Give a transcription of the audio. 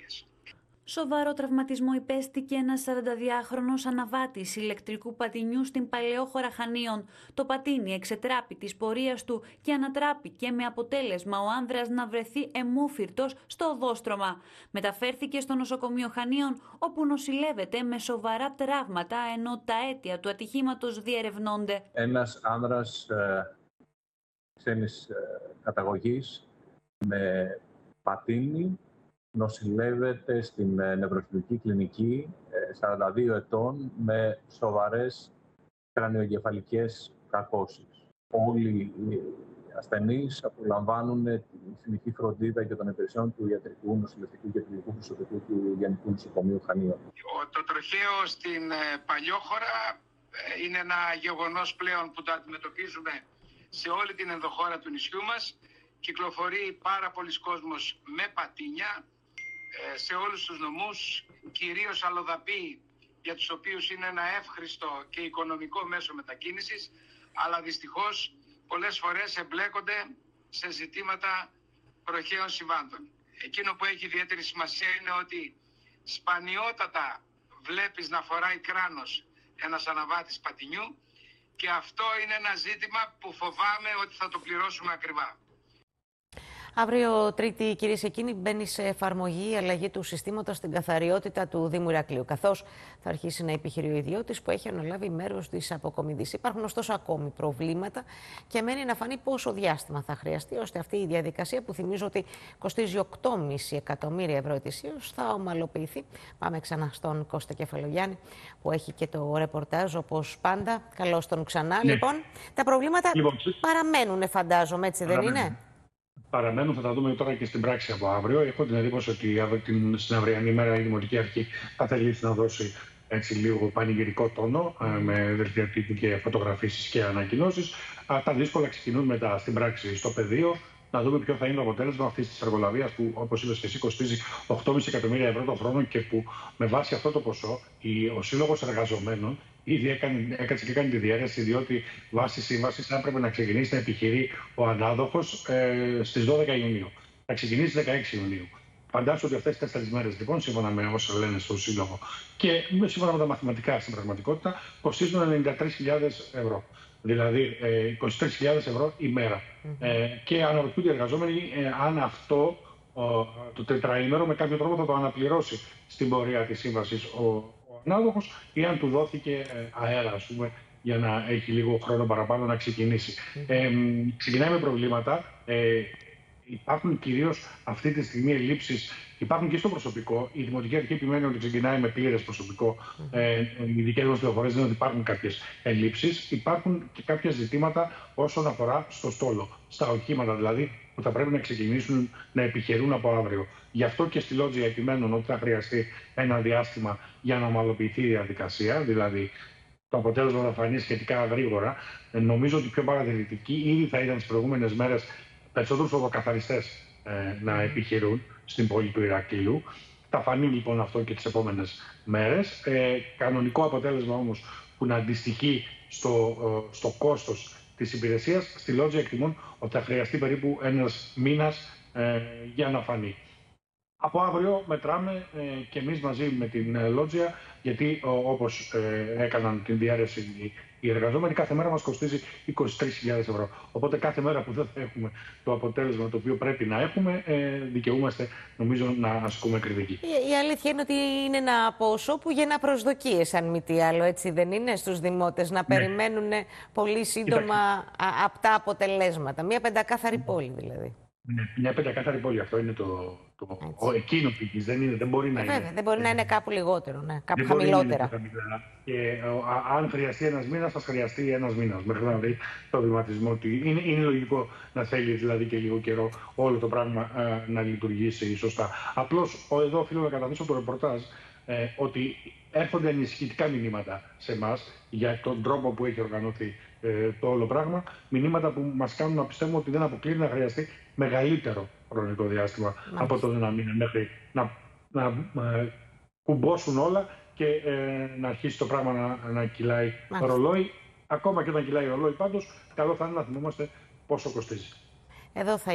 ασφάλειας. Σοβαρό τραυματισμό υπέστηκε ένας 42χρονος αναβάτης ηλεκτρικού πατινιού στην Παλαιόχώρα Χανίων. Το πατίνι εξετράπη της πορείας του και ανατράπηκε με αποτέλεσμα ο άνδρας να βρεθεί αιμόφυρτος στο οδόστρωμα. Μεταφέρθηκε στο νοσοκομείο Χανίων, όπου νοσηλεύεται με σοβαρά τραύματα, ενώ τα αίτια του ατυχήματος διερευνώνται. Ένας άνδρας ξένης καταγωγής με πατίνι νοσηλεύεται στην νευροχειρουργική κλινική, 42 ετών, με σοβαρές κρανιοεγκεφαλικές κακώσεις. Όλοι οι ασθενείς απολαμβάνουν τη συνεχή φροντίδα και των υπηρεσιών του ιατρικού, νοσηλευτικού και κλινικού προσωπικού του Γενικού Νοσοκομείου Χανίων. Το τροχαίο στην Παλιόχώρα είναι ένα γεγονός πλέον που το αντιμετωπίζουμε σε όλη την ενδοχώρα του νησιού μας. Κυκλοφορεί πάρα πολλοί κόσμος με πατίνια σε όλους τους νομούς, κυρίως αλλοδαποί, για τους οποίους είναι ένα εύχριστο και οικονομικό μέσο μετακίνησης, αλλά δυστυχώς πολλές φορές εμπλέκονται σε ζητήματα τροχαίων συμβάντων. Εκείνο που έχει ιδιαίτερη σημασία είναι ότι σπανιότατα βλέπεις να φοράει κράνος ένας αναβάτης πατινιού, και αυτό είναι ένα ζήτημα που φοβάμαι ότι θα το πληρώσουμε ακριβά. Αύριο Τρίτη, κυρίες και κύριοι, μπαίνει σε εφαρμογή η αλλαγή του συστήματος στην καθαριότητα του Δήμου Ηρακλείου, καθώς θα αρχίσει να επιχειρεί ο ιδιώτης που έχει αναλάβει μέρος της αποκομιδής. Υπάρχουν ωστόσο ακόμη προβλήματα και μένει να φανεί πόσο διάστημα θα χρειαστεί ώστε αυτή η διαδικασία, που θυμίζω ότι κοστίζει 8,5 εκατομμύρια ευρώ ετησίως, θα ομαλοποιηθεί. Πάμε ξανά στον Κώστα Κεφαλογιάννη, που έχει και το ρεπορτάζ όπως πάντα. Καλώς τον ξανά. Ναι. Λοιπόν, τα προβλήματα παραμένουν, φαντάζομαι, έτσι δεν είναι? Παραμένουν, θα τα δούμε τώρα και στην πράξη από αύριο. Έχω την εντύπωση ότι στην αυριανή μέρα η Δημοτική Αρχή θα θελήσει να δώσει έτσι λίγο πανηγυρικό τόνο, με δελτία τύπου και φωτογραφίσεις και ανακοινώσεις. Τα δύσκολα ξεκινούν μετά στην πράξη στο πεδίο. Να δούμε ποιο θα είναι το αποτέλεσμα αυτής της εργολαβίας που, όπως είπες και εσύ, κοστίζει 8,5 εκατομμύρια ευρώ το χρόνο και που με βάση αυτό το ποσό ο Σύλλογος Εργαζομένων ήδη έκατσε και έκανε τη διαίρεση, διότι βάσει σύμβαση θα έπρεπε να ξεκινήσει να επιχειρεί ο ανάδοχος στις 12 Ιουνίου. Θα ξεκινήσει στις 16 Ιουνίου. Φαντάζομαι ότι αυτές τις 4 μέρες, λοιπόν, σύμφωνα με όσα λένε στο Σύλλογο και σύμφωνα με τα μαθηματικά στην πραγματικότητα, κοστίζουν 93.000 ευρώ. Δηλαδή 23.000 ευρώ η μέρα. Και αναρωτιούνται οι εργαζόμενοι αν αυτό το τετραήμερο με κάποιο τρόπο θα το αναπληρώσει στην πορεία της σύμβασης ο ανάδοχος, ή αν του δόθηκε αέρα, ας πούμε, για να έχει λίγο χρόνο παραπάνω να ξεκινήσει. Ξεκινάει με προβλήματα. Υπάρχουν κυρίως αυτή τη στιγμή ελλείψεις. Υπάρχουν και στο προσωπικό. Η Δημοτική Αρχή επιμένει ότι ξεκινάει με πλήρες προσωπικό. Οι δικές μας πληροφορίες λένε ότι υπάρχουν κάποιες ελλείψεις. Υπάρχουν και κάποια ζητήματα όσον αφορά στο στόλο, στα οχήματα δηλαδή, που θα πρέπει να ξεκινήσουν να επιχειρούν από αύριο. Γι' αυτό και στη Λότζια επιμένουν ότι θα χρειαστεί ένα διάστημα για να ομαλοποιηθεί η διαδικασία. Δηλαδή, το αποτέλεσμα θα φανεί σχετικά γρήγορα. Νομίζω ότι πιο παρατηρητικοί ήδη θα ήταν τις προηγούμενες μέρες περισσότερους οδοκαθαριστές να επιχειρούν στην πόλη του Ηρακλείου. Θα φανεί λοιπόν αυτό και τις επόμενες μέρες. Κανονικό αποτέλεσμα όμως που να αντιστοιχεί στο κόστος της υπηρεσίας, στη Λότζια εκτιμούν ότι θα χρειαστεί περίπου ένας μήνας για να φανεί. Από αύριο μετράμε και εμείς μαζί με την Λότζια, γιατί όπως έκαναν την διαίρεση οι εργαζόμενοι, κάθε μέρα μας κοστίζει 23.000 ευρώ. Οπότε κάθε μέρα που δεν θα έχουμε το αποτέλεσμα το οποίο πρέπει να έχουμε, δικαιούμαστε νομίζω να ασκούμε κριτική. Η αλήθεια είναι ότι είναι ένα ποσό που γεννά προσδοκίες, αν μη τι άλλο, έτσι δεν είναι, στους δημότες να περιμένουν πολύ σύντομα απτά αποτελέσματα. Μια πεντακάθαρη πόλη δηλαδή. Μια πεντακάθαρη πόλη, αυτό είναι εκείνο πηγής, δεν μπορεί να είναι. Βέβαια, δεν μπορεί να είναι κάπου λιγότερο, κάπου χαμηλότερα. Και αν χρειαστεί ένας μήνας, θα χρειαστεί ένας μήνας. Μέχρι να δει το βηματισμό ότι είναι λογικό να θέλει δηλαδή και λίγο καιρό όλο το πράγμα να λειτουργήσει σωστά. Απλώς εδώ οφείλω να καταθέσω το ρεπορτάζ ότι έρχονται ενισχυτικά μηνύματα σε εμάς για τον τρόπο που έχει οργανωθεί το όλο πράγμα. Μηνύματα που μας κάνουν να πιστεύουμε ότι δεν αποκλείει να χρειαστεί μεγαλύτερο χρονικό διάστημα από τον ένα μήνα μέχρι να κουμπώσουν όλα και να αρχίσει το πράγμα να κυλάει ρολόι. Ακόμα και όταν κυλάει ρολόι, πάντως, καλό θα είναι να θυμόμαστε πόσο κοστίζει. Εδώ θα